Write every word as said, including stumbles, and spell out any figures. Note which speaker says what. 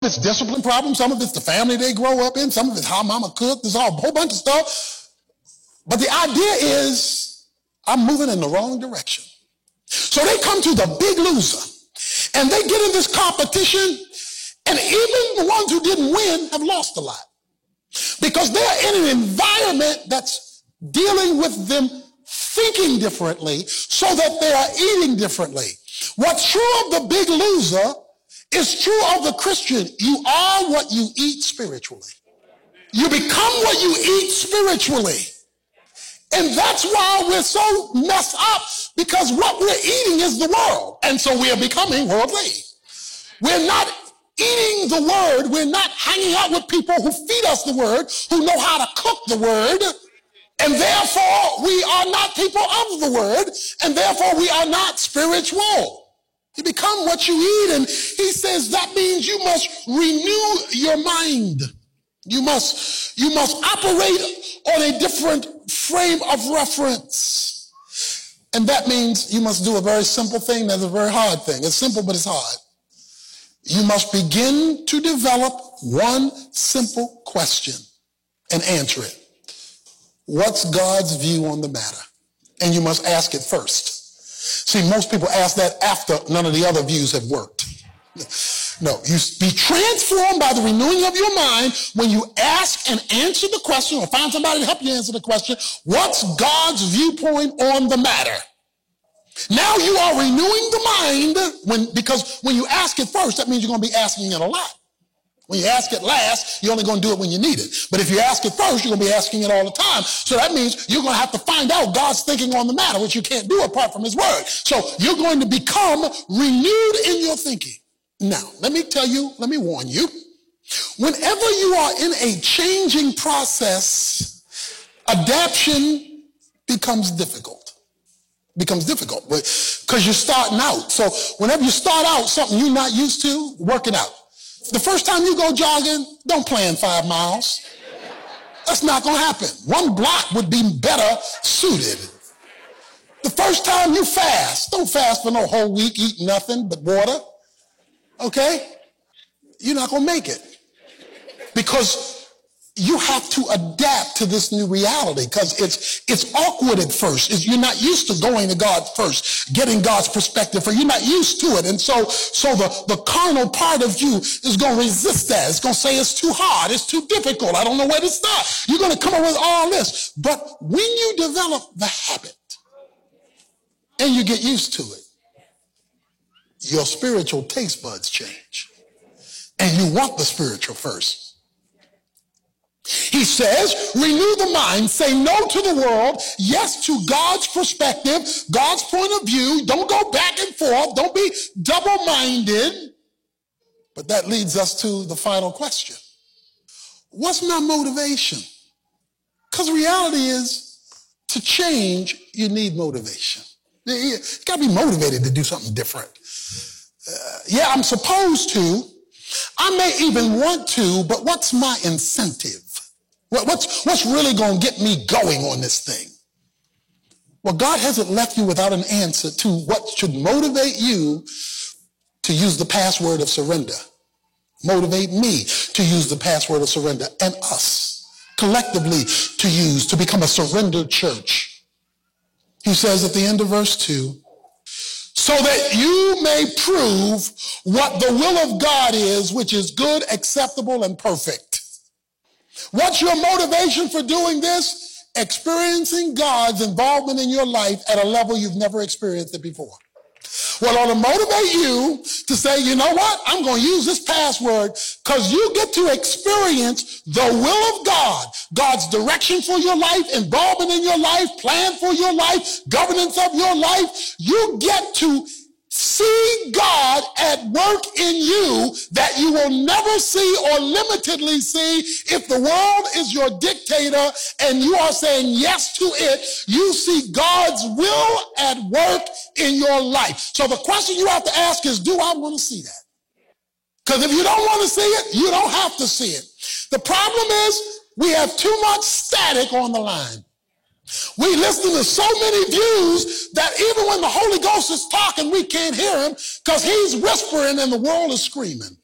Speaker 1: it's discipline problems. Some of it's the family they grow up in. Some of it's how mama cooked. There's all, a whole bunch of stuff. But the idea is I'm moving in the wrong direction. So they come to the big loser. And they get in this competition. And even the ones who didn't win have lost a lot. Because they're in an environment that's dealing with them thinking differently so that they are eating differently. What's true of the big loser is true of the Christian. You are what you eat spiritually. You become what you eat spiritually. And that's why we're so messed up, because what we're eating is the world. And so we are becoming worldly. We're not eating the word. We're not hanging out with people who feed us the word, who know how to cook the word. And therefore, we are not people of the word. And therefore, we are not spiritual. You become what you eat. And he says that means you must renew your mind. You must, you must operate on a different frame of reference. And that means you must do a very simple thing. That's a very hard thing. It's simple, but it's hard. You must begin to develop one simple question and answer it. What's God's view on the matter? And you must ask it first. See, most people ask that after none of the other views have worked. No, you be transformed by the renewing of your mind when you ask and answer the question, or find somebody to help you answer the question, what's God's viewpoint on the matter? Now you are renewing the mind when, because when you ask it first, that means you're going to be asking it a lot. When you ask it last, you're only going to do it when you need it. But if you ask it first, you're going to be asking it all the time. So that means you're going to have to find out God's thinking on the matter, which you can't do apart from his word. So you're going to become renewed in your thinking. Now, let me tell you, let me warn you, whenever you are in a changing process, adaptation becomes difficult. Becomes difficult because you're starting out. So whenever you start out something you're not used to, work it out. The first time you go jogging, don't plan five miles. That's not going to happen. One block would be better suited. The first time you fast, don't fast for no whole week, eat nothing but water. Okay? You're not going to make it. Because you have to adapt to this new reality, because it's it's awkward at first. It's, you're not used to going to God first, getting God's perspective first. You're not used to it. And so, so the, the carnal part of you is going to resist that. It's going to say it's too hard. It's too difficult. I don't know where to start. You're going to come up with all this. But when you develop the habit and you get used to it, your spiritual taste buds change. And you want the spiritual first. He says, renew the mind, say no to the world, yes to God's perspective, God's point of view. Don't go back and forth. Don't be double-minded. But that leads us to the final question. What's my motivation? Because reality is, to change, you need motivation. You got to be motivated to do something different. Uh, yeah, I'm supposed to. I may even want to, but what's my incentive? What's, what's really going to get me going on this thing? Well, God hasn't left you without an answer to what should motivate you to use the password of surrender. Motivate me to use the password of surrender, and us collectively to use, to become a surrendered church. He says at the end of verse two, so that you may prove what the will of God is, which is good, acceptable, and perfect. What's your motivation for doing this? Experiencing God's involvement in your life at a level you've never experienced it before. Well, it'll motivate you to say, you know what? I'm going to use this password, because you get to experience the will of God, God's direction for your life, involvement in your life, plan for your life, governance of your life. You get to see God at work in you that you will never see or limitedly see. If the world is your dictator and you are saying yes to it, you see God's will at work in your life. So the question you have to ask is, do I want to see that? Because if you don't want to see it, you don't have to see it. The problem is we have too much static on the line. We listen to so many views that even when the Holy Ghost is talking, we can't hear him because he's whispering and the world is screaming.